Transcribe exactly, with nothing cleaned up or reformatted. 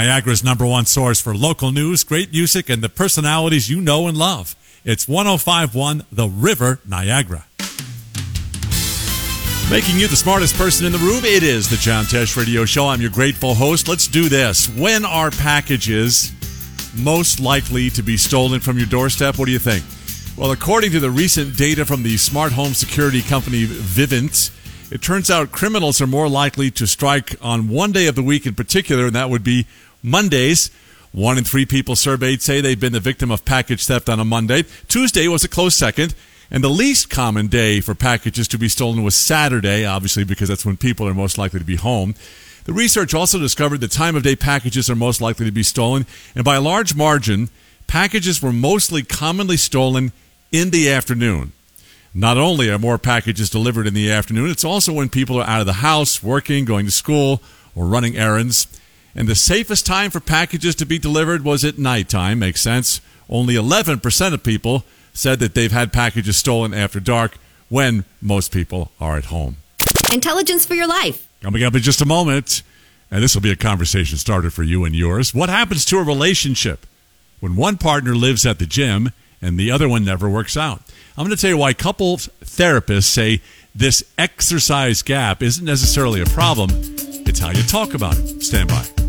Niagara's number one source for local news, great music, and the personalities you know and love. It's one oh five point one The River, Niagara. Making you the smartest person in the room, it is the John Tesh Radio Show. I'm your grateful host. Let's do this. When are packages most likely to be stolen from your doorstep? What do you think? Well, according to the recent data from the smart home security company Vivint, it turns out criminals are more likely to strike on one day of the week in particular, and that would be Mondays. One in three people surveyed say they've been the victim of package theft on a Monday. Tuesday was a close second, and the least common day for packages to be stolen was Saturday, obviously because that's when people are most likely to be home. The research also discovered the time of day packages are most likely to be stolen, and by a large margin, packages were mostly commonly stolen in the afternoon. Not only are more packages delivered in the afternoon, it's also when people are out of the house, working, going to school, or running errands. And the safest time for packages to be delivered was at nighttime. Makes sense. Only eleven percent of people said that they've had packages stolen after dark, when most people are at home. Intelligence for your life. Coming up in just a moment, and this will be a conversation starter for you and yours. What happens to a relationship when one partner lives at the gym and the other one never works out? I'm going to tell you why couples therapists say this exercise gap isn't necessarily a problem. It's how you talk about it. Stand by.